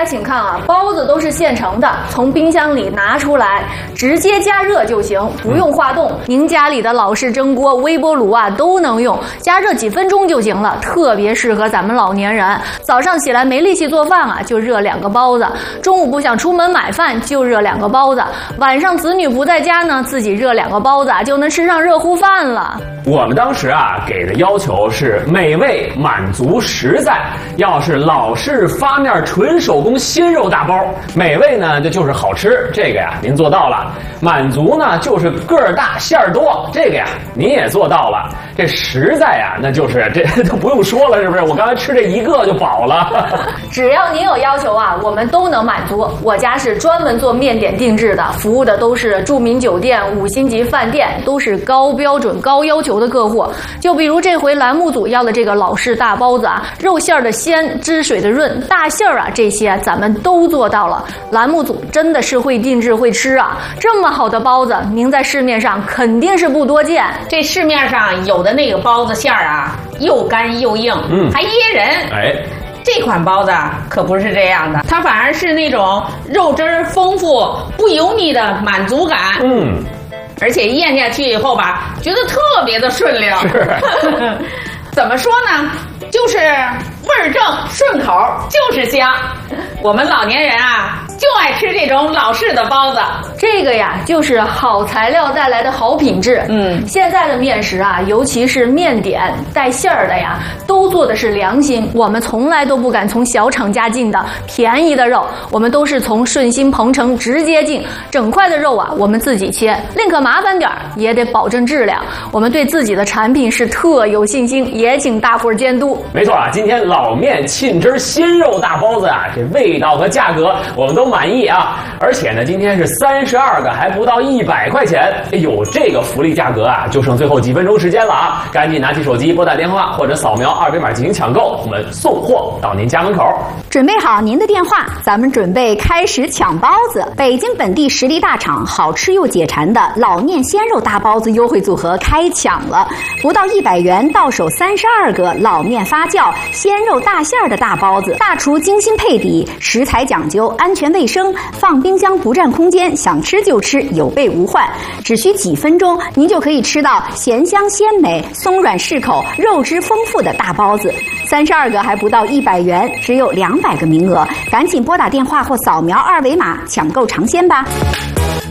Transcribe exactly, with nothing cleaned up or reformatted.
家请看啊，包子都是现成的，从冰箱里拿出来，直接加热就行，不用化冻。您家里的老式蒸锅、微波炉啊都能用，加热几分钟就行了，特别适合咱们老年人。早上起来没力气做饭啊，就热两个包子；中午不想出门买饭，就热两个包子；晚上子女不在家呢，自己热两个包子啊，就能吃上热乎饭了。 我们当时啊给的要求是美味、满足、实在。要是老式发面纯手工鲜肉大包，美味呢这就是好吃，这个呀您做到了；满足呢就是个儿大馅儿多，这个呀您也做到了。这实在呀，那就是这都不用说了，是不是？我刚才吃这一个就饱了。 只要您有要求啊，我们都能满足。我家是专门做面点定制的，服务的都是著名酒店、五星级饭店，都是高标准、高要求的客户。就比如这回栏目组要的这个老式大包子啊，肉馅儿的鲜，汁水的润，大馅儿啊，这些咱们都做到了。栏目组真的是会定制、会吃啊！这么好的包子，您在市面上肯定是不多见。 这市面上有的那个包子馅儿啊，又干又硬，嗯，还噎人。 哎， 这款包子可不是这样的，它反而是那种肉汁儿丰富、不油腻的满足感。 嗯， 而且咽下去以后吧，觉得特别的顺溜。 是， 怎么说呢？就是味儿正、顺口，就是香。我们老年人啊，就爱吃这种老式的包子。 这个呀，就是好材料带来的好品质。嗯，现在的面食啊，尤其是面点带馅儿的呀，都做的是良心。我们从来都不敢从小厂家进的便宜的肉，我们都是从顺心鹏程直接进。整块的肉啊，我们自己切，宁可麻烦点儿，也得保证质量。我们对自己的产品是特有信心，也请大伙儿监督。 没错啊，今天老面沁汁鲜肉大包子啊，这味道和价格我们都满意啊！而且呢，今天是三十二个，还不到一百块钱。哎呦，这个福利价格啊，就剩最后几分钟时间了啊！赶紧拿起手机拨打电话或者扫描二维码进行抢购，我们送货到您家门口。 准备好您的电话，咱们准备开始抢包子。北京本地实力大厂，好吃又解馋的老面鲜肉大包子优惠组合开抢了，不到一百元到手三十二个老面发酵鲜肉大馅儿的大包子，大厨精心配底，食材讲究，安全卫生，放冰箱不占空间，想吃就吃，有备无患。只需几分钟，您就可以吃到咸香鲜美、松软适口、肉汁丰富的大包子。三十二个还不到一百元，只有两百个名额，赶紧拨打电话或扫描二维码抢购尝鲜吧。